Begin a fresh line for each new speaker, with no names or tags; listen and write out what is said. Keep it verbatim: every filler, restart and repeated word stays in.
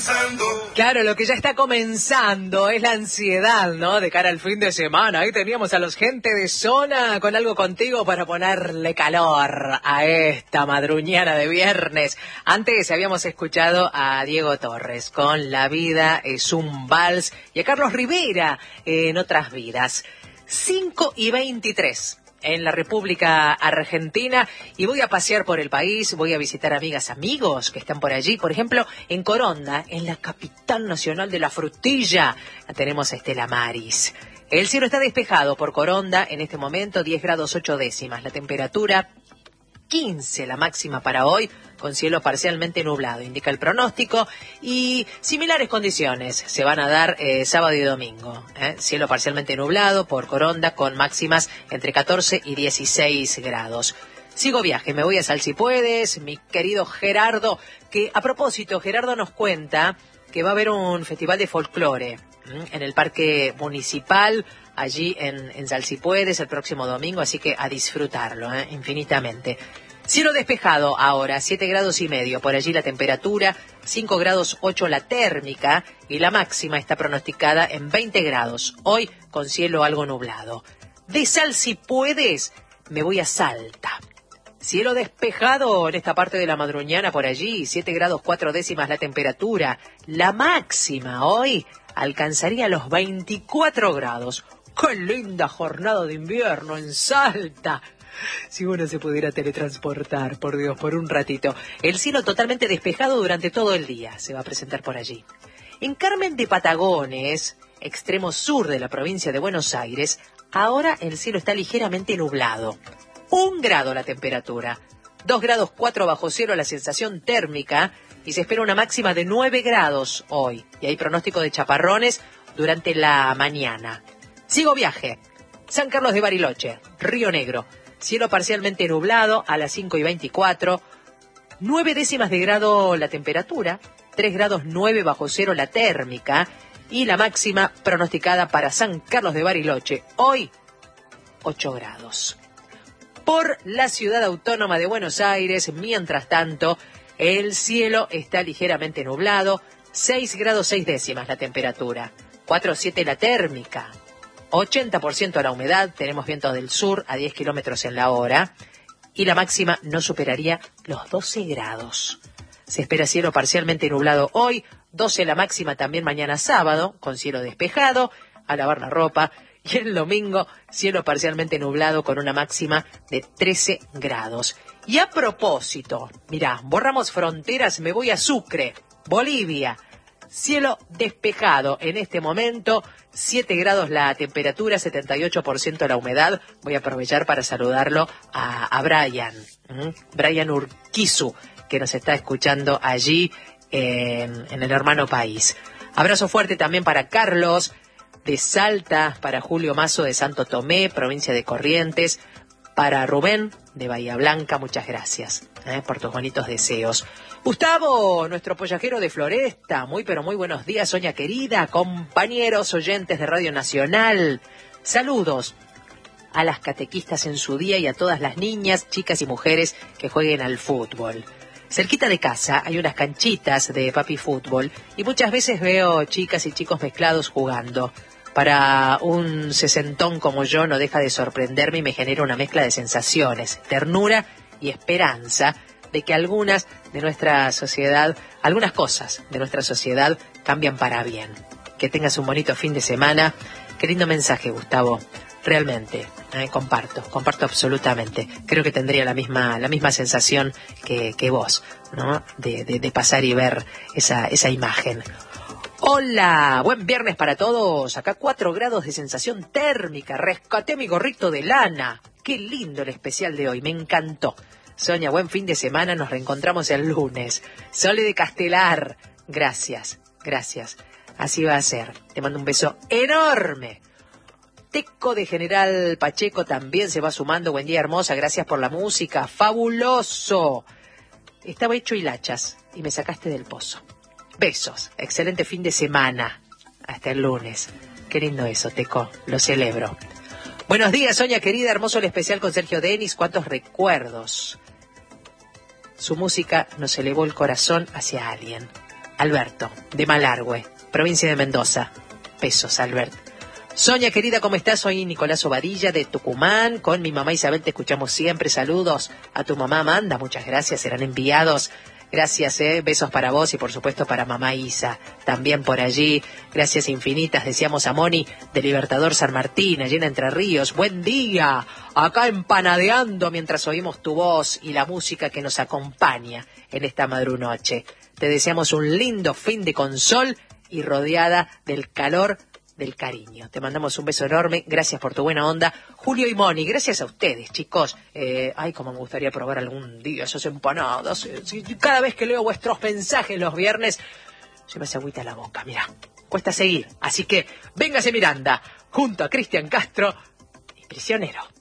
comenzando.
Claro, lo que ya está comenzando es la ansiedad, ¿no? De cara al fin de semana. Ahí teníamos a los gente de zona con algo contigo para ponerle calor a esta madruñana de viernes. Antes habíamos escuchado a Diego Torres con La vida es un vals y a Carlos Rivera en Otras vidas. cinco y veintitrés. En la República Argentina, y voy a pasear por el país, voy a visitar amigas, amigos que están por allí, por ejemplo, en Coronda, en la capital nacional de la frutilla, la tenemos a Estela Maris. El cielo está despejado por Coronda, en este momento diez grados ocho décimas, la temperatura quince la máxima para hoy, con cielo parcialmente nublado, indica el pronóstico, y similares condiciones se van a dar eh, sábado y domingo. ¿eh? Cielo parcialmente nublado por Coronda, con máximas entre catorce y dieciséis grados. Sigo viaje, me voy a Sal Si Puedes, mi querido Gerardo, que a propósito, Gerardo nos cuenta que va a haber un festival de folclore ¿eh? en el Parque Municipal, allí en, en Sal Si Puedes, el próximo domingo, así que a disfrutarlo, ¿eh? infinitamente. Cielo despejado ahora, siete grados y medio, por allí la temperatura, cinco grados ocho la térmica y la máxima está pronosticada en veinte grados, hoy con cielo algo nublado. De Sal Si Puedes, me voy a Salta. Cielo despejado en esta parte de la madruñana por allí, siete grados cuatro décimas la temperatura, la máxima hoy alcanzaría los veinticuatro grados. ¡Qué linda jornada de invierno en Salta! Si uno se pudiera teletransportar, por Dios, por un ratito. El cielo totalmente despejado durante todo el día se va a presentar por allí. En Carmen de Patagones, extremo sur de la provincia de Buenos Aires, ahora el cielo está ligeramente nublado. Un grado la temperatura, dos grados cuatro bajo cero la sensación térmica y se espera una máxima de nueve grados hoy. Y hay pronóstico de chaparrones durante la mañana. Sigo viaje. San Carlos de Bariloche, Río Negro. Cielo parcialmente nublado a las cinco y veinticuatro, nueve décimas de grado la temperatura, tres grados nueve bajo cero la térmica y la máxima pronosticada para San Carlos de Bariloche, hoy ocho grados. Por la ciudad autónoma de Buenos Aires, mientras tanto, el cielo está ligeramente nublado, seis grados seis décimas la temperatura, cuatro siete la térmica. ochenta por ciento la humedad, tenemos vientos del sur a diez kilómetros en la hora y la máxima no superaría los doce grados. Se espera cielo parcialmente nublado hoy, doce la máxima también mañana sábado, con cielo despejado, a lavar la ropa, y el domingo cielo parcialmente nublado con una máxima de trece grados. Y a propósito, mirá, borramos fronteras, me voy a Sucre, Bolivia. Cielo despejado en este momento, siete grados la temperatura, setenta y ocho por ciento la humedad. Voy a aprovechar para saludarlo a, a Brian, ¿eh? Brian Urquizu, que nos está escuchando allí en, en el hermano país. Abrazo fuerte también para Carlos de Salta, para Julio Mazo de Santo Tomé, provincia de Corrientes, para Rubén de Bahía Blanca, muchas gracias ¿eh? por tus bonitos deseos. Gustavo, nuestro pollajero de Floresta, muy pero muy buenos días, Soña querida, compañeros oyentes de Radio Nacional. Saludos a las catequistas en su día y a todas las niñas, chicas y mujeres que jueguen al fútbol. Cerquita de casa hay unas canchitas de papi fútbol y muchas veces veo chicas y chicos mezclados jugando. Para un sesentón como yo no deja de sorprenderme y me genera una mezcla de sensaciones, ternura y esperanza de que algunas de nuestra sociedad, algunas cosas de nuestra sociedad cambian para bien. Que tengas un bonito fin de semana. Qué lindo mensaje, Gustavo. Realmente, eh, comparto, comparto absolutamente. Creo que tendría la misma, la misma sensación que, que vos, ¿no? De, de, de pasar y ver esa, esa imagen. Hola, buen viernes para todos. Acá cuatro grados de sensación térmica. Rescaté mi gorrito de lana. Qué lindo el especial de hoy, me encantó. Sonia, buen fin de semana, nos reencontramos el lunes. Sole de Castelar, gracias, gracias. Así va a ser. Te mando un beso enorme. Teco de General Pacheco también se va sumando. Buen día, hermosa, gracias por la música. Fabuloso. Estaba hecho hilachas y me sacaste del pozo. Besos, excelente fin de semana. Hasta el lunes. Qué lindo eso, Teco, lo celebro. Buenos días, Sonia querida, hermoso el especial con Sergio Denis, cuántos recuerdos. Su música nos elevó el corazón hacia alguien. Alberto, de Malargüe, provincia de Mendoza. Besos, Albert. Sonia, querida, ¿cómo estás? Soy Nicolás Obadilla de Tucumán. Con mi mamá Isabel te escuchamos siempre. Saludos a tu mamá Amanda. Muchas gracias. Serán enviados. Gracias, eh. Besos para vos y por supuesto para mamá Isa. También por allí. Gracias infinitas. Decíamos a Moni de Libertador San Martín, allí en Entre Ríos. Buen día. Acá empanadeando mientras oímos tu voz y la música que nos acompaña en esta madrunoche. Te deseamos un lindo fin de con sol y rodeada del calor del cariño. Te mandamos un beso enorme, gracias por tu buena onda. Julio y Moni, gracias a ustedes, chicos. Eh, ay, como me gustaría probar algún día esas empanadas. Eh, si, cada vez que leo vuestros mensajes los viernes, se me hace agüita la boca, mira. Cuesta seguir, así que véngase Miranda, junto a Cristian Castro y Prisionero.